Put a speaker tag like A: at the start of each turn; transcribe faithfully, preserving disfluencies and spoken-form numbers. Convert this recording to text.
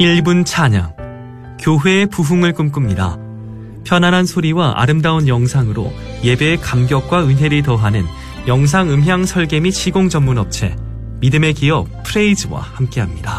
A: 일 분 찬양, 교회의 부흥을 꿈꿉니다. 편안한 소리와 아름다운 영상으로 예배의 감격과 은혜를 더하는 영상 음향 설계 및 시공 전문 업체 믿음의 기업 프레이즈와 함께합니다.